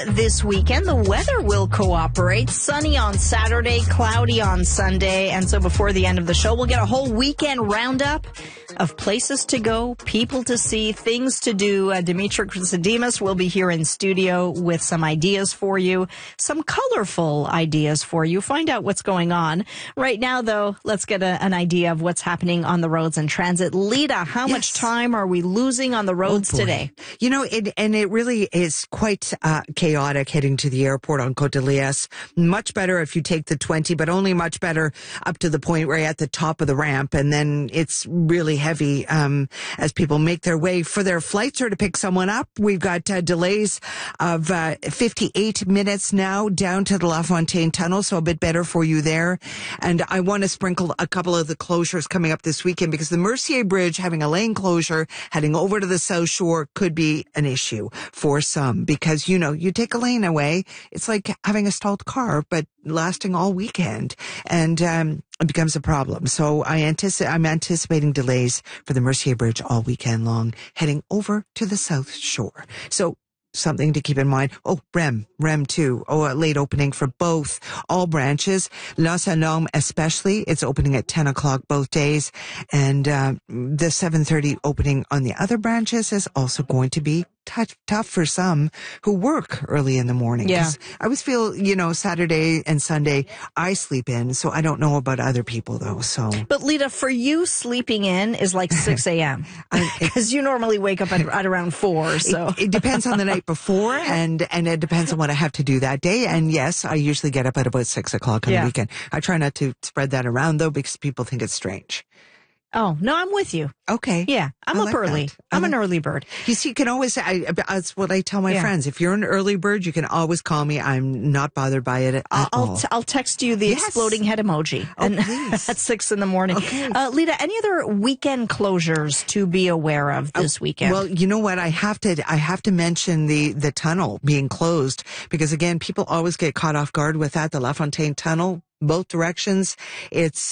this weekend. The weather will cooperate. Sunny on Saturday, cloudy on Sunday. And so before the end of the show, we'll get a whole weekend roundup of places to go, people to see, things to do. Dimitri Christodemus will be here in studio with some ideas for you, some colorful ideas for you. Find out what's going on. Right now, though, let's get an idea of what's happening on the roads and transit. Lita, how much time are we losing on the roads today? You know, it really is quite chaotic heading to the airport on Côte de Liesse. Much better if you take the 20, but only much better up to the point where you're at the top of the ramp, and then it's really heavy as people make their way for their flights or to pick someone up. We've got delays of 58 minutes now down to the La Fontaine Tunnel, so a bit better for you there. And I want to sprinkle a couple of the closures coming up this weekend because the Mercier Bridge having a lane closure heading over to the South Shore could be an issue for some because, you know, you take a lane away, it's like having a stalled car, but lasting all weekend. And it becomes a problem. So I'm anticipating delays for the Mercier Bridge all weekend long, heading over to the South Shore. So something to keep in mind. Oh, REM too. Oh, a late opening for all branches. La Salome especially. It's opening at 10 o'clock both days. And the 7:30 opening on the other branches is also going to be tough for some who work early in the morning. Yeah. I always feel, you know, Saturday and Sunday I sleep in, so I don't know about other people though. So, but Lita, for you, sleeping in is like 6 a.m. because you normally wake up at around 4. So it depends on the night before, and it depends on what I have to do that day. And yes, I usually get up at about 6 o'clock on the weekend. I try not to spread that around though because people think it's strange. Oh, no, I'm with you. Okay. Yeah, I'm up early. I'm an early bird. You see, you can always, that's what I tell my friends. If you're an early bird, you can always call me. I'm not bothered by it at all. I'll text you the exploding head emoji at 6 in the morning. Okay. Lita, any other weekend closures to be aware of this weekend? Well, you know what? I have to mention the tunnel being closed because again, people always get caught off guard with that. The La Fontaine Tunnel, both directions. It's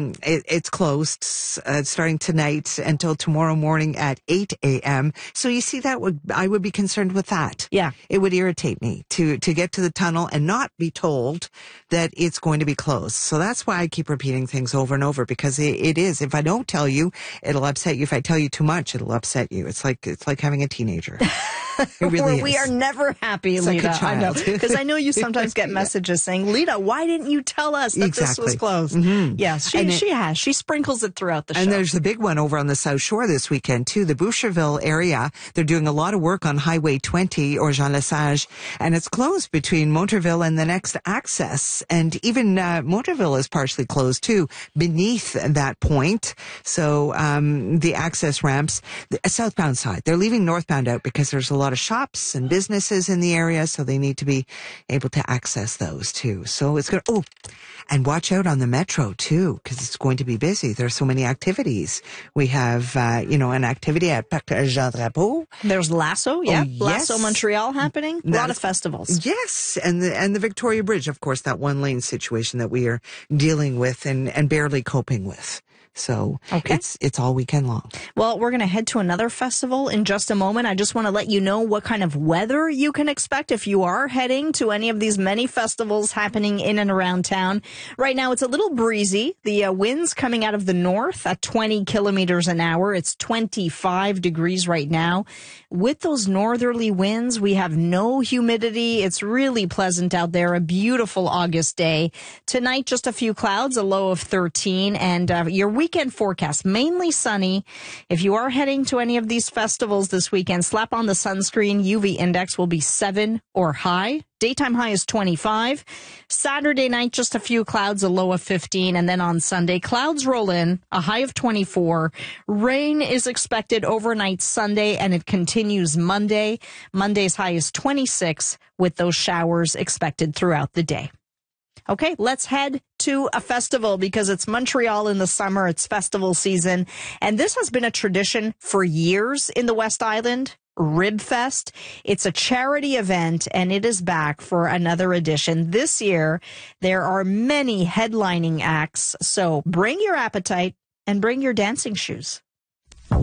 closed starting tonight until tomorrow morning at 8 a.m. So you see, I would be concerned with that. Yeah. It would irritate me to get to the tunnel and not be told that it's going to be closed. So that's why I keep repeating things over and over because it is. If I don't tell you, it'll upset you. If I tell you too much, it'll upset you. It's like having a teenager. It really is. We are never happy, it's Lita. Like a child. I know. Because I know you sometimes get messages saying, Lita, why didn't you tell us that this was closed? Mm-hmm. Yes, she has. She sprinkles it throughout the show. And there's the big one over on the South Shore this weekend, too. The Boucherville area, they're doing a lot of work on Highway 20 or Jean Lesage, and it's closed between Monterville and the next access. And even Monterville is partially closed, too, beneath that point. So the access ramps, the southbound side, they're leaving northbound out because there's a lot of shops and businesses in the area, so they need to be able to access those too. So it's good. Oh, and watch out on the metro too, because it's going to be busy. There's so many activities. We have, an activity at Parc Jean Drapeau. There's Lasso, yeah. Oh, yes. Lasso Montreal happening. A lot of festivals. Yes, and the Victoria Bridge, of course, that one lane situation that we are dealing with and barely coping with. So it's all weekend long. Well, we're going to head to another festival in just a moment. I just want to let you know what kind of weather you can expect if you are heading to any of these many festivals happening in and around town. Right now, it's a little breezy. The wind's coming out of the north at 20 kilometers an hour. It's 25 degrees right now. With those northerly winds, we have no humidity. It's really pleasant out there. A beautiful August day. Tonight, just a few clouds, a low of 13, and your weekend forecast, mainly sunny. If you are heading to any of these festivals this weekend, slap on the sunscreen. UV index will be 7 or high. Daytime high is 25. Saturday night, just a few clouds, a low of 15. And then on Sunday, clouds roll in, a high of 24. Rain is expected overnight Sunday, and it continues Monday. Monday's high is 26, with those showers expected throughout the day. Okay, let's head to a festival because it's Montreal in the summer. It's festival season. And this has been a tradition for years in the West Island. Ribfest. It's a charity event and it is back for another edition. This year, there are many headlining acts. So bring your appetite and bring your dancing shoes.